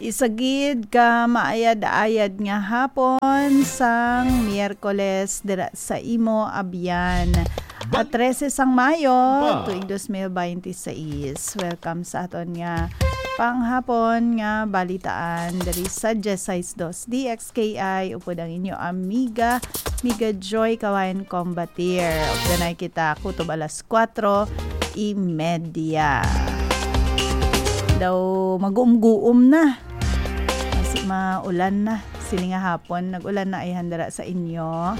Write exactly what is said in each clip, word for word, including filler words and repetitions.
Isagid ka maayad-ayad nga hapon sang Miyerkules dira sa imo abyan. At trese sang Mayo tuig twenty twenty-six. Welcome sa aton nga panghapon nga balitaan dari sa Jesais dos D X K I upod ang inyo amiga Miga Joy Kawayan Combatir. Updanay kita kutob alas kwatro y media. Daw mag-uum-guum na. Kasi maulan na. Sini nga hapon, nag-ulan na ay handara sa inyo.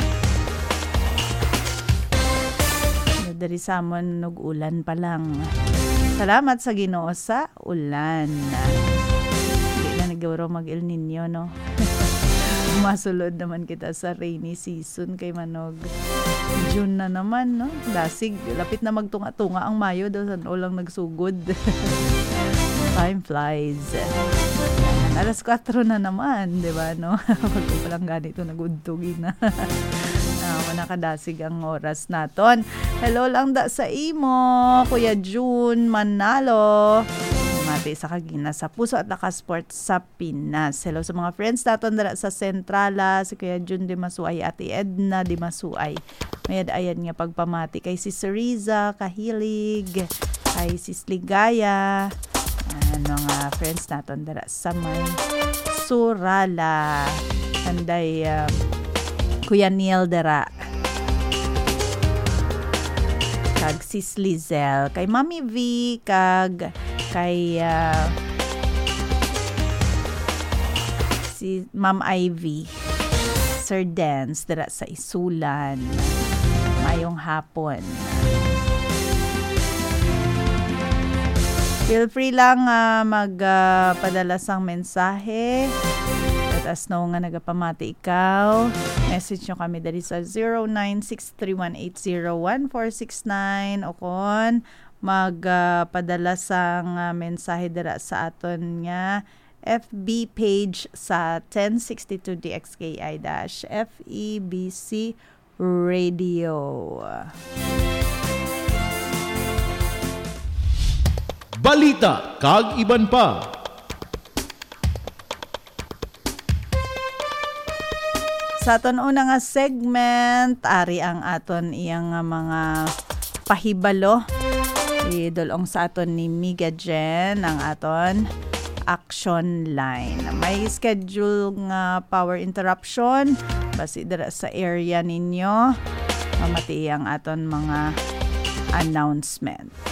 Dari samon nag-ulan pa lang. Salamat sa Ginoo sa ulan. Hindi na nagawro mag-El Nino, no? Masulod naman kita sa rainy season kay manog. June na naman, no? Lasig, lapit na magtunga-tunga ang Mayo daw san ulang nagsugod. Time flies. Alas kwatro na naman, di ba, no? Pag pa lang ganito nagudtugin na. Uh, nakadasig ang oras naton. Hello lang da sa imo, Kuya June Manalo. Mati sa kagina sa Puso at Lakas Sport sa Pinas. Hello sa mga friends naton dara sa Sentrala, si Kuya June Di Masuay, Ate Edna Di Masuay. Mayad ayan nga pagpamati kay si Riza Kahilig, kay Sis Ligaya. Ano nga friends naton dara sa may Surala. Anday uh, Kuya Neil dara. Kag Sis Lizel, kay Mami V, kag kay uh, si Ma'am Ivy, Sir Dance dara sa Isulan. Mayong hapon. Feel free lang uh, magpadala uh, sang mensahe. Let us know nga nagapamati ikaw. Message nyo kami dali sa zero nine six three one eight zero one four six nine o kon magpadala uh, sang uh, mensahe dira sa aton nga F B page sa ten sixty-two D X K I dash F E B C Radio. Balita kag iban pa. Sa aton una nga segment, ari ang aton iyang mga pahibalo. Idolong sa aton ni Miga Jen ang aton action line. May schedule nga power interruption basi dira sa area ninyo. Mamati ang aton mga announcement.